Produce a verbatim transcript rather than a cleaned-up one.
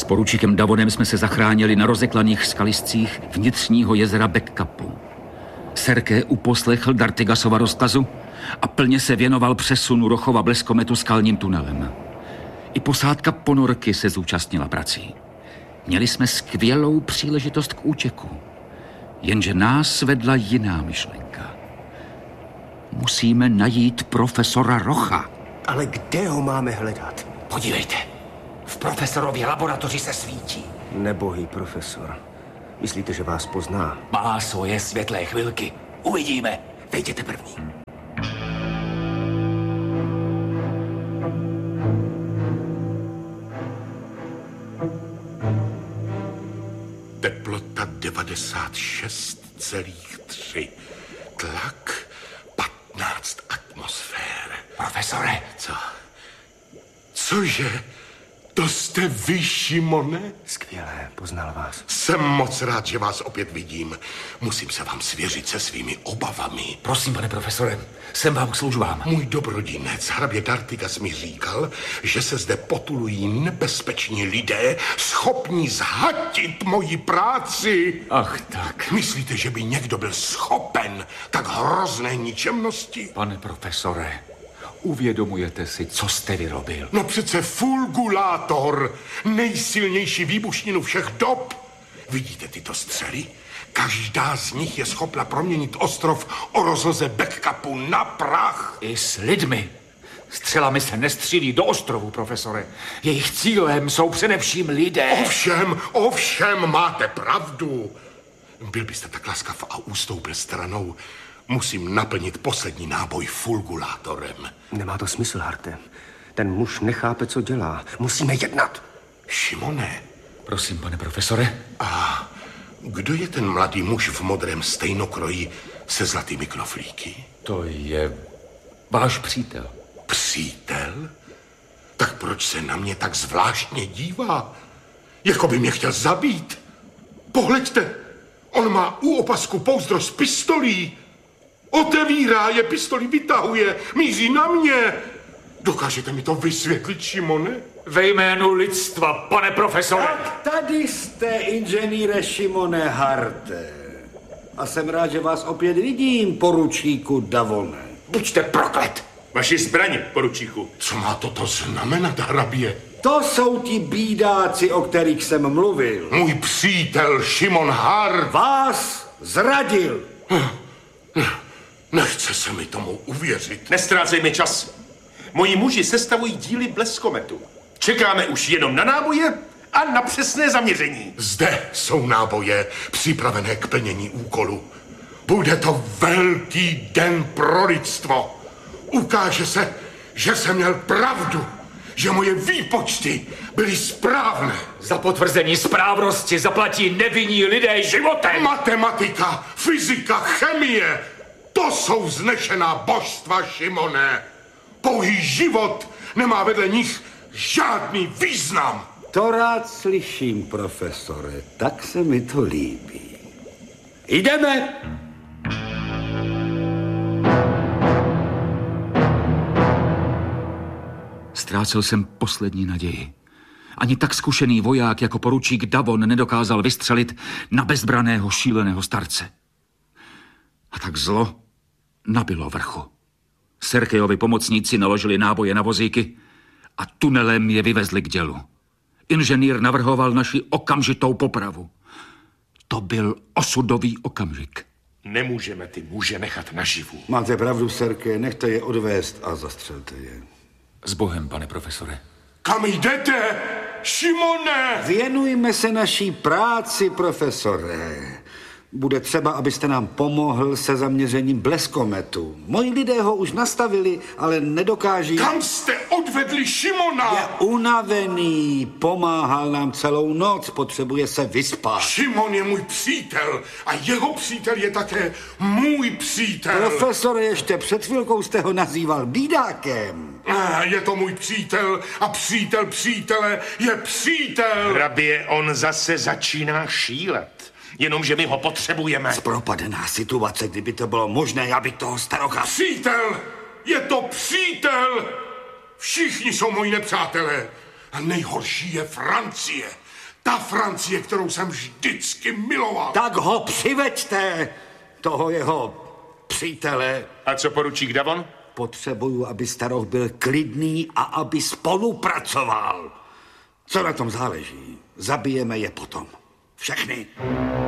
poručíkem Davonem jsme se zachránili na rozeklaných skaliscích vnitřního jezera Backcapu. Serké uposlechl Dartigasova rozkazu a plně se věnoval přesunu Rochova bleskometu skalním tunelem. I posádka ponorky se zúčastnila prací. Měli jsme skvělou příležitost k útěku. Jenže nás vedla jiná myšlenka. Musíme najít profesora Rocha. Ale kde ho máme hledat? Podívejte, v profesorově laboratoři se svítí. Nebohý profesor. Myslíte, že vás pozná? Má svoje světlé chvilky. Uvidíme. Vejděte první. Teplota devadesát šest celá tři. Tlak patnáct atmosfér. Profesore. Co? Cože? To jste vy, Šimone? Skvělé, poznal vás. Jsem moc rád, že vás opět vidím. Musím se vám svěřit se svými obavami. Prosím, pane profesore, jsem vám k službám. Můj dobrodinec, hrabě Dartigas, mi říkal, že se zde potulují nebezpeční lidé, schopní zhatit moji práci. Ach tak. Myslíte, že by někdo byl schopen tak hrozné ničemnosti? Pane profesore, uvědomujete si, co jste vyrobil? No přece fulgulátor, nejsilnější výbušninu všech dob. Vidíte tyto střely? Každá z nich je schopna proměnit ostrov o rozloze Backcapu na prach. I s lidmi. Střelami se nestřílí do ostrovu, profesore. Jejich cílem jsou především lidé. Ovšem, ovšem, máte pravdu. Byl byste tak laskav a ustoupil stranou. Musím naplnit poslední náboj fulgulátorem. Nemá to smysl, Harte. Ten muž nechápe, co dělá. Musíme jednat. Šimone. Prosím, pane profesore. A kdo je ten mladý muž v modrém stejnokroji se zlatými knoflíky? To je váš přítel. Přítel? Tak proč se na mě tak zvláštně dívá? Jako by mě chtěl zabít. Pohleďte, on má u opasku pouzdro s pistolí. Otevírá je, pistoli vytahuje, míří na mě. Dokážete mi to vysvětlit, Šimone? Ve jménu lidstva, pane profesore. Tak tady jste, inženýre Šimone Harte. A jsem rád, že vás opět vidím, poručíku Davone. Buďte proklet. Vaši zbraně, poručíku. Co má toto znamenat, hrabě? To jsou ti bídáci, o kterých jsem mluvil. Můj přítel Šimon Hart Vás zradil. Nechce se mi tomu uvěřit. Nestrácejme čas. Moji muži sestavují díly bleskometu. Čekáme už jenom na náboje a na přesné zaměření. Zde jsou náboje připravené k plnění úkolu. Bude to velký den pro lidstvo. Ukáže se, že jsem měl pravdu, že moje výpočty byly správné. Za potvrzení správnosti zaplatí nevinní lidé životem. Matematika, fyzika, chemie, to jsou vznešená božstva, Šimone. Pouhý život nemá vedle nich žádný význam. To rád slyším, profesore. Tak se mi to líbí. Jdeme! Ztrácel jsem poslední naději. Ani tak zkušený voják jako poručík Davon nedokázal vystřelit na bezbraného šíleného starce. A tak zlo nabilo vrchu. Serkejovi pomocníci naložili náboje na vozíky a tunelem je vyvezli k dělu. Inženýr navrhoval naši okamžitou popravu. To byl osudový okamžik. Nemůžeme ty muže nechat naživu. Máte pravdu, Serke, nechte je odvést a zastřelte je. S Bohem, pane profesore. Kam jdete, Šimone? Věnujme se naší práci, profesore. Bude třeba, abyste nám pomohl se zaměřením bleskometu. Moji lidé ho už nastavili, ale nedokáží... Kam jste odvedli Šimona? Je unavený, pomáhal nám celou noc, potřebuje se vyspat. Šimon je můj přítel a jeho přítel je také můj přítel. Profesore, ještě před chvilkou jste ho nazýval bídákem. Je to můj přítel a přítel přítele je přítel. Hrabě, on zase začíná šílet. Jenomže my ho potřebujeme. Propadená situace, kdyby to bylo možné, já bych toho starocha... Přítel! Je to přítel! Všichni jsou moji nepřátelé. A nejhorší je Francie. Ta Francie, kterou jsem vždycky miloval. Tak ho přiveďte, toho jeho přítele. A co poručík Davon? Potřebuju, aby staroch byl klidný a aby spolupracoval. Co na tom záleží? Zabijeme je potom. Všechny.